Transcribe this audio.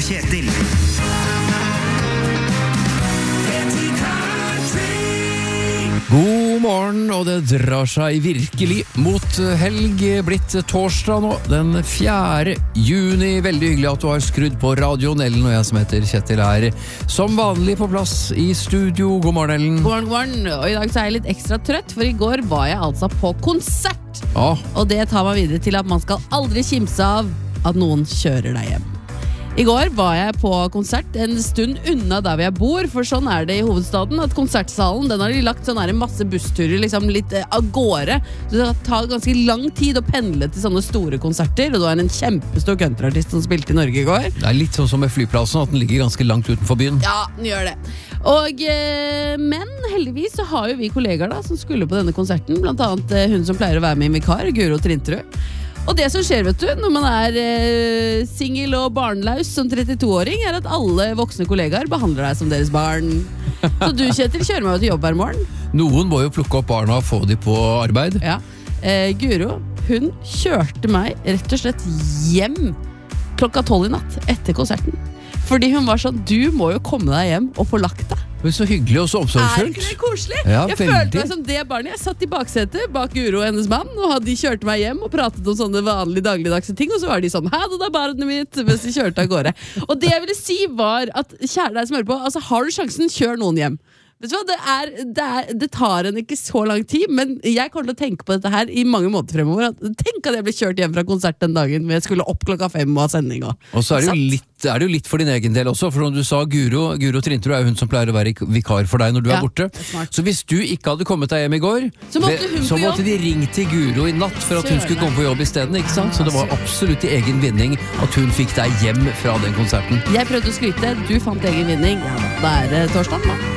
Kjetil. God morgen, og det drar seg virkelig mot helg, blitt torsdag nå, den 4. juni. Veldig hyggelig at du har skrudd på radioen. Ellen og jeg som heter Kjetil er som vanlig på plass i studio. God morgen, Ellen. God morgen. Og i dag så er jeg litt ekstra trøtt, for i går var jeg altså på konsert. Ja. Og det tar meg videre til at man skal aldri kimse av at noen kjører deg hjem. I går var jeg på konsert en stund unna der jeg bor, for sånn er det i hovedstaden, at konsertsalen, den har de lagt sånn her masse bussturer liksom litt av gårde, så det tar ganske lang tid å pendle til sånne store konserter, og det var en kjempestor countryartist som spilte i Norge i går. Det er litt sånn som med flyplassen, at den ligger ganske langt utenfor byen. Ja, den gjør det. Og, men heldigvis så har jo vi kollegaer da, som skulle på denne konserten, blant annet hun som pleier å være med i vikar, Guro Trintrud. Og det som skjer, vet du, når man er single og barnlaus som 32-åring, er at alle voksne kollegaer behandler deg som deres barn. Så du, Kjetil, kjører meg jo til jobb hver morgen. Noen må jo plukke opp barna og få de på arbeid. Ja. Guro, hun kjørte meg rett og slett hjem klokka 12 i natt etter konserten. Fordi hun var sånn, du må jo komme deg hjem og få lagt deg. Det er så hyggelig og så omsorgsfullt. Er ikke det koselig? Ja, jeg veldig. følte meg som det barnet. Jeg satt i baksetet bak Guro og hennes mann, og de kjørte meg hjem og pratet om sånne vanlige dagligdagse ting, og så var de sånn, hæ, det er barnet mitt, mens de kjørte av gårde. Og det jeg ville si var at, kjære deg som hører på, altså har du sjansen, kjør noen hjem. Vet du hva, det tar en ikke så lang tid, men jeg kommer til å tenke på dette her i mange måneder fremover. Tenk at jeg ble kjørt hjem fra konsert den dagen, men jeg skulle opp klokka 5 og ha sending. Og så er det jo litt for din egen del også, for når du sa Guro Trintrud er jo hun som pleier å være vikar for deg når du er borte. Så hvis du ikke hadde kommet deg hjem i går, så måtte de ringt til Guro i natt for at hun skulle komme på jobb i stedet, ikke sant? Så det var absolutt i egen vinning at hun fikk deg hjem fra den konserten. Jeg prøvde å skryte, du fant egen vinning. Ja, da er det torsdag, da.